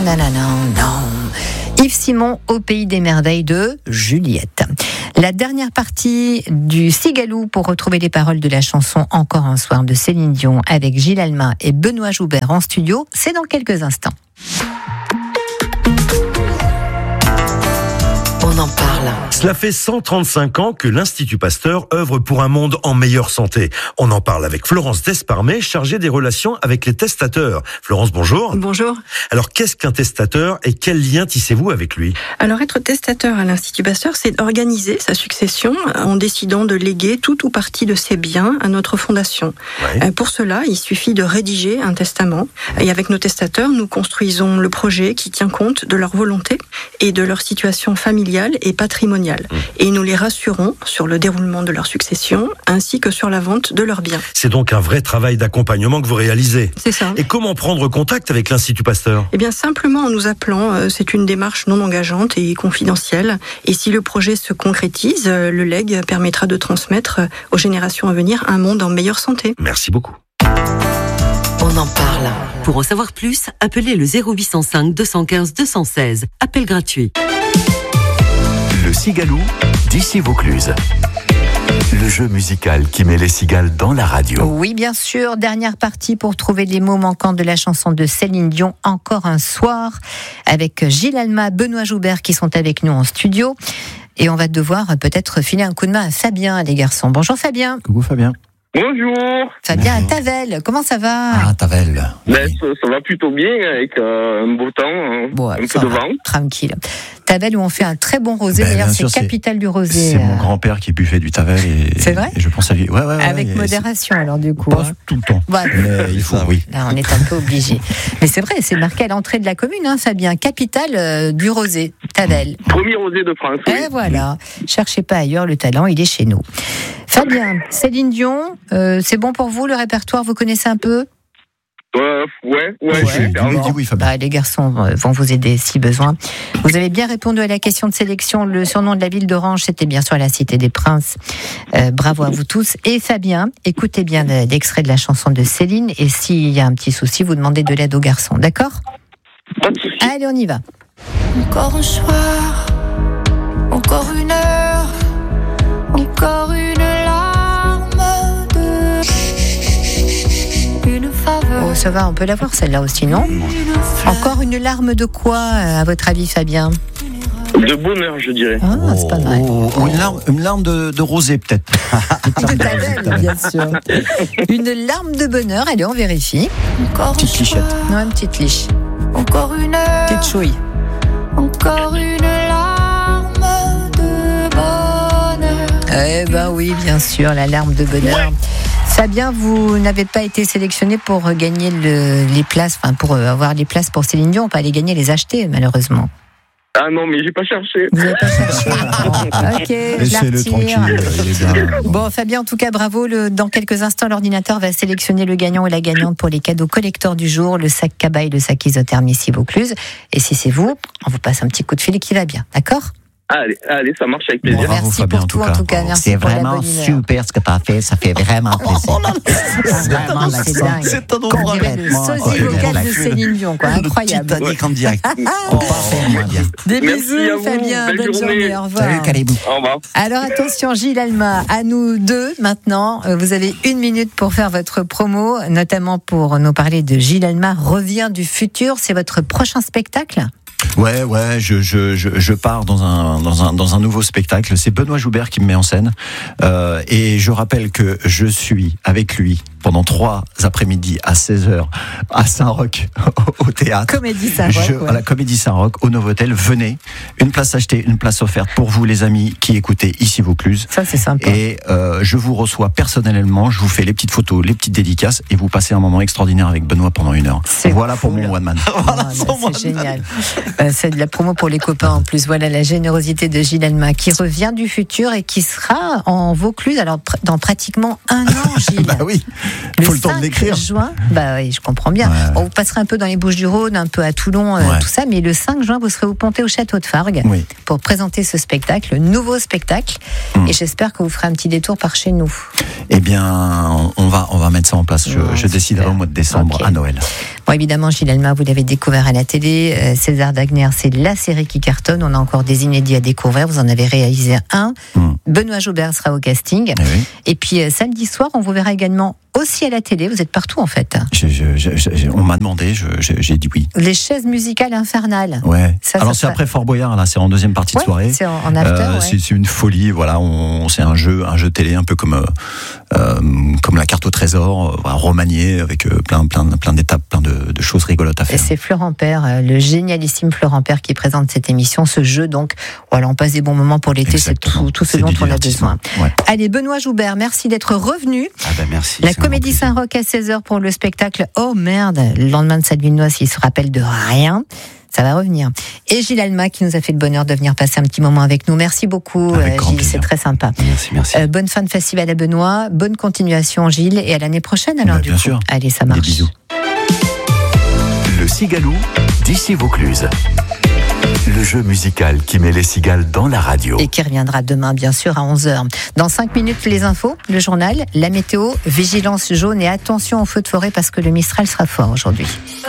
non. Yves Simon au pays des merveilles de Juliette. La dernière partie du Cigalou pour retrouver les paroles de la chanson Encore un soir de Céline Dion avec Gilles Alma et Benoît Joubert en studio, c'est dans quelques instants. On en parle. Cela fait 135 ans que l'Institut Pasteur œuvre pour un monde en meilleure santé. On en parle avec Florence Desparmet, chargée des relations avec les testateurs. Florence, bonjour. Bonjour. Alors, qu'est-ce qu'un testateur et quel lien tissez-vous avec lui ? Alors, être testateur à l'Institut Pasteur, c'est organiser sa succession en décidant de léguer tout ou partie de ses biens à notre fondation. Ouais. Pour cela, il suffit de rédiger un testament. Et avec nos testateurs, nous construisons le projet qui tient compte de leur volonté et de leur situation familiale et patrimoniale. Et nous les rassurons sur le déroulement de leur succession ainsi que sur la vente de leurs biens. C'est donc un vrai travail d'accompagnement que vous réalisez. C'est ça. Et comment prendre contact avec l'Institut Pasteur ? Eh bien, simplement en nous appelant, c'est une démarche non engageante et confidentielle. Et si le projet se concrétise, le legs permettra de transmettre aux générations à venir un monde en meilleure santé. Merci beaucoup. On en parle. Pour en savoir plus, appelez le 0805 215 216. Appel gratuit. Le Cigalou d'ici Vaucluse. Le jeu musical qui met les cigales dans la radio. Oui, bien sûr. Dernière partie pour trouver les mots manquants de la chanson de Céline Dion, Encore un soir, avec Gilles Alma, Benoît Joubert qui sont avec nous en studio. Et on va devoir peut-être filer un coup de main à Fabien, les garçons. Bonjour Fabien. Coucou Fabien. Bonjour. Fabien à Tavel, comment ça va ? Ah, Tavel. Ben, ça va plutôt bien avec un beau temps, Bon, un ça peu de va, vent. Tavel où on fait un très bon rosé. Ben, D'ailleurs, bien c'est sûr, capitale du rosé. C'est mon grand-père qui buvait du Tavel. C'est vrai ? Et je pense à lui. Ouais, Avec et modération, alors du coup. Pas tout le temps. Voilà. Mais il faut, oui. Là, on est un peu obligé. Mais c'est vrai, c'est marqué à l'entrée de la commune, hein, Fabien. Capitale du rosé, Tavel. Premier rosé de France. Oui. Et voilà. Cherchez pas ailleurs, le talent, il est chez nous. Fabien, Céline Dion, c'est bon pour vous, le répertoire, vous connaissez un peu ? Ouais, J'ai super. dit oui, Fabien. Bah, les garçons vont vous aider si besoin. Vous avez bien répondu à la question de sélection. Le surnom de la ville d'Orange, c'était bien sûr la Cité des Princes. Bravo à vous tous. Et Fabien, écoutez bien l'extrait de la chanson de Céline. Et s'il y a un petit souci, vous demandez de l'aide aux garçons. D'accord ? Pas de souci. Allez, on y va. Encore un soir, encore une heure, encore une larme une faveur. Oh, ça va, on peut la voir celle-là aussi, non ? Encore une larme de quoi, à votre avis, Fabien ? De bonheur, je dirais. Ah, c'est pas mal. Ou une larme de rosé, peut-être. De Tavel, bien sûr. Une larme de bonheur, allez, on vérifie. Encore Petite un lichette. soir, Non, une petite liche. encore une heure, Petite chouille. encore une larme de bonheur. Eh ben oui, bien sûr, la larme de bonheur. Fabien, vous n'avez pas été sélectionné pour gagner les places, enfin pour avoir les places pour Céline Dion, pas les gagner, les acheter, malheureusement. Ah non, mais j'ai pas cherché. Vous n'avez pas cherché. Ok, je la Laissez-le retire. tranquille, il est bien. Bon, Fabien, en tout cas, bravo. Dans quelques instants, l'ordinateur va sélectionner le gagnant ou la gagnante pour les cadeaux collecteurs du jour, le sac Cabaye, le sac Isotherme ici Vaucluse. Et si c'est vous, on vous passe un petit coup de fil qui va bien, d'accord ? Allez, ça marche avec plaisir. Bravo, Merci Fabien, pour en tout, tout en cas. tout cas. Merci C'est pour la vraiment bonne humeur. super ce que tu as fait, ça fait vraiment plaisir. Vraiment, c'est dingue. C'est un On dirait le sosie vocal de Céline Dion, quoi. Incroyable. Titanic en direct. On parfait moins bien. Des Merci bisous, à vous. Fabien. Belle Bonne journée. journée. Au revoir. Salut Caribou. Au revoir. Alors attention, Gilles Alma, à nous deux maintenant. Vous avez 1 minute pour faire votre promo, notamment pour nous parler de Gilles Alma revient du futur. C'est votre prochain spectacle ? Ouais, je pars dans un nouveau spectacle. C'est Benoît Joubert qui me met en scène. Et je rappelle que je suis avec lui pendant 3 après-midi à 16h à Saint-Roch au théâtre. Comédie Saint-Roch, ouais. À la Comédie Saint-Roch au Novotel. Venez, une place achetée, une place offerte pour vous les amis qui écoutez ici Vaucluse. Ça c'est sympa. Et je vous reçois personnellement, je vous fais les petites photos, les petites dédicaces et vous passez un moment extraordinaire avec Benoît pendant 1 heure. C'est Voilà cool. pour mon one man. C'est génial. C'est de la promo pour les copains en plus. Voilà la générosité de Gilles Alma qui revient du futur et qui sera en Vaucluse alors dans pratiquement 1 an, Gilles. Bah oui, il faut le temps de l'écrire. 5 juin, bah oui, je comprends bien. Ouais. Bon, vous passerez un peu dans les Bouches-du-Rhône, un peu à Toulon, Ouais. tout ça, mais le 5 juin, vous serez au Pontet au Château de Fargues Oui. pour présenter ce spectacle, le nouveau spectacle. Et j'espère que vous ferez un petit détour par chez nous. Eh bien, on va mettre ça en place. Je déciderai au mois de décembre Ok. à Noël. Bon, évidemment, Gilles Alma, vous l'avez découvert à la télé. César Dagner, c'est la série qui cartonne. On a encore des inédits à découvrir. Vous en avez réalisé un. Benoît Joubert sera au casting. Et puis, samedi soir, on vous verra également aussi à la télé. Vous êtes partout, en fait. On m'a demandé, j'ai dit oui. Les chaises musicales infernales. Ouais. Ça, alors, c'est après Fort Boyard, là, c'est en deuxième partie de soirée. C'est en after, c'est une folie, voilà. C'est un jeu télé, un peu comme la carte au trésor, remanié, avec plein d'étapes, plein de choses rigolotes à faire. Et c'est Florent Père, le génialissime Florent Père, qui présente cette émission, ce jeu. Donc, voilà, on passe des bons moments pour l'été. Exactement. C'est tout ce dont on a besoin. Ouais. Allez, Benoît Joubert, merci d'être revenu. Merci. La Comédie Saint-Roch à 16h pour le spectacle. Oh merde, le lendemain de sa nuit de noces, il se rappelle de rien. Ça va revenir. Et Gilles Alma qui nous a fait le bonheur de venir passer un petit moment avec nous. Merci beaucoup, Gilles, c'est très sympa. Merci. Bonne fin de festival à Benoît, bonne continuation, Gilles, et à l'année prochaine alors du bien coup. sûr. Allez, ça marche. Des bisous. Le Cigalou, d'ici Vaucluse. Le jeu musical qui met les cigales dans la radio. Et qui reviendra demain, bien sûr, à 11h. Dans 5 minutes, les infos, le journal, la météo, vigilance jaune et attention aux feux de forêt parce que le Mistral sera fort aujourd'hui.